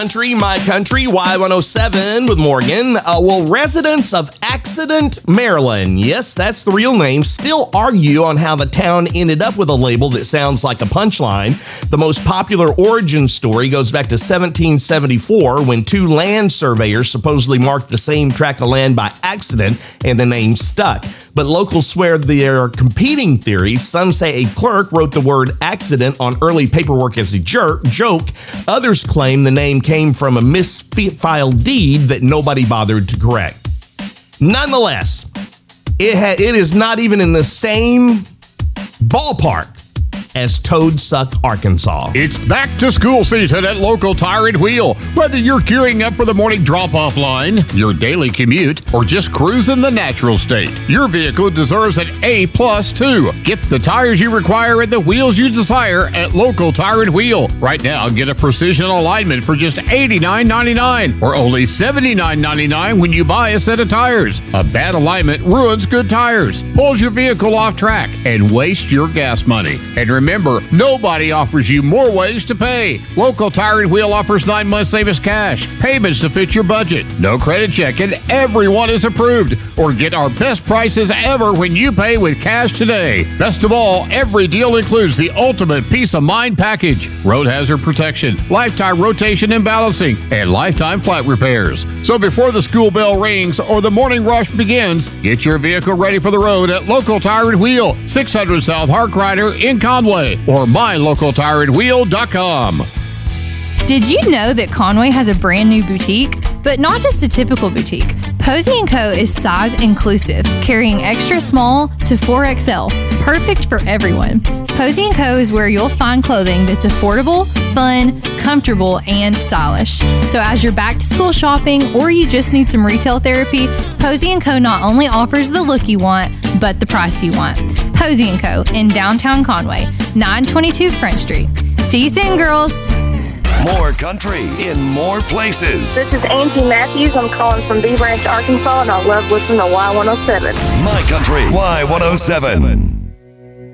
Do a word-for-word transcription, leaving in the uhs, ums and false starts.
Country, My Country, Y one oh seven with Morgan. Uh, well, residents of Accident, Maryland, yes, that's the real name, still argue on how the town ended up with a label that sounds like a punchline. The most popular origin story goes back to seventeen seventy-four when two land surveyors supposedly marked the same tract of land by accident and the name stuck. But locals swear there are competing theories. Some say a clerk wrote the word accident on early paperwork as a jerk, joke. Others claim the name came from a misfiled deed that nobody bothered to correct. Nonetheless, it, ha- it is not even in the same ballpark as Toadsuck, Arkansas. It's back to school season at Local Tire and Wheel. Whether you're gearing up for the morning drop-off line, your daily commute, or just cruising the natural state, your vehicle deserves an A plus too. Get the tires you require and the wheels you desire at Local Tire and Wheel. Right now, get a precision alignment for just eighty-nine ninety-nine or only seventy-nine ninety-nine when you buy a set of tires. A bad alignment ruins good tires, pulls your vehicle off track, and wastes your gas money. And remember, nobody offers you more ways to pay. Local Tire and Wheel offers nine months save as cash, payments to fit your budget, no credit check, and everyone is approved. Or get our best prices ever when you pay with cash today. Best of all, every deal includes the ultimate peace of mind package: road hazard protection, lifetime rotation and balancing, and lifetime flat repairs. So before the school bell rings or the morning rush begins, get your vehicle ready for the road at Local Tire and Wheel, six hundred South Harkrider in Conway, or my local tire and wheel dot com. Did you know that Conway has a brand new boutique? But not just a typical boutique. Posey and Co. is size inclusive, carrying extra small to four X L, perfect for everyone. Posey and Co. is where you'll find clothing that's affordable, fun, comfortable, and stylish. So as you're back to school shopping or you just need some retail therapy, Posey and Co. not only offers the look you want, but the price you want. Posey and Co. in downtown Conway, nine twenty-two Front Street. See you soon, girls. More country in more places. This is Angie Matthews. I'm calling from Bee Ranch, Arkansas, and I love listening to Y one oh seven. My Country, Y one oh seven.